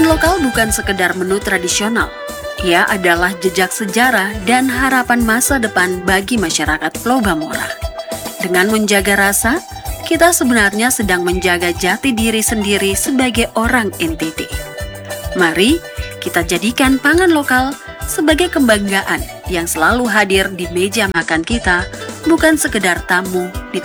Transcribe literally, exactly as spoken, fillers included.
lokal bukan sekedar menu tradisional. Ia adalah jejak sejarah dan harapan masa depan bagi masyarakat Pulau Bamora. Dengan menjaga rasa, kita sebenarnya sedang menjaga jati diri sendiri sebagai orang N T T. Mari kita jadikan pangan lokal sebagai kebanggaan yang selalu hadir di meja makan kita, bukan sekedar tamu di